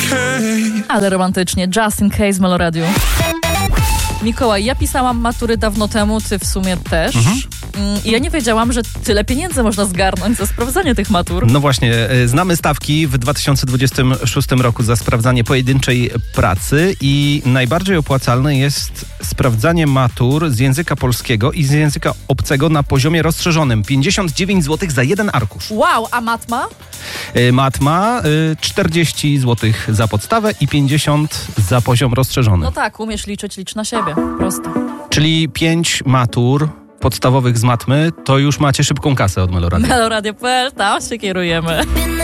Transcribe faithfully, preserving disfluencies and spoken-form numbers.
Ale romantycznie. Just in Case, Melo Radio. Mikołaj, ja pisałam matury dawno temu, ty w sumie też. Mhm. I ja nie wiedziałam, że tyle pieniędzy można zgarnąć za sprawdzanie tych matur. No właśnie, znamy stawki w dwa tysiące dwudziestym szóstym roku za sprawdzanie pojedynczej pracy i najbardziej opłacalne jest sprawdzanie matur z języka polskiego i z języka obcego na poziomie rozszerzonym. pięćdziesiąt dziewięć złotych za jeden arkusz. Wow, a matma? Matma czterdzieści złotych za podstawę i pięćdziesiąt za poziom rozszerzony. No tak, umiesz liczyć, licz na siebie. Prosto. Czyli pięć matur podstawowych z matmy, to już macie szybką kasę od Melo Radia. Melo Radio kropka pe el, tam się kierujemy.